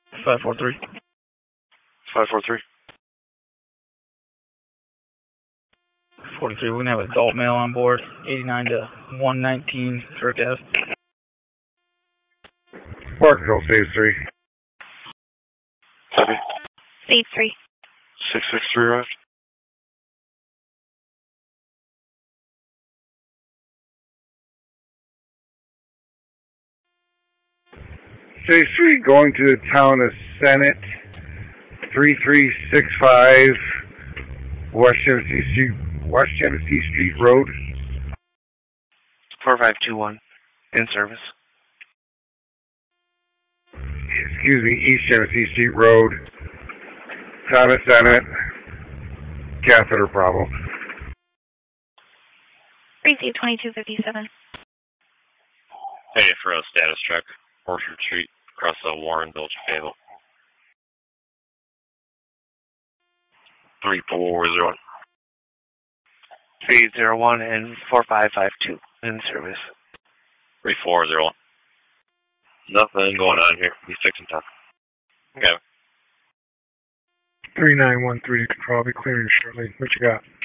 543. 543. 43, we're going to have adult male on board, 89 to 119, Kirk Ave. Parkville, Stage 3. Copy. Stage 3. 663 arrived. Stage 3, going to the town of Senate, 3365 West Genesee Street Road. 4521. In service. Excuse me, East Genesee Street Road, town of Senate, catheter problem. Receive 2257. Hey, for a status check. Orchard Street, across the Warren Village Fable. 3401. 301 and 4552. In service. 3401. Nothing going on here. He's fixing stuff. Okay. 3913 to control. I'll be clearing shortly. What you got?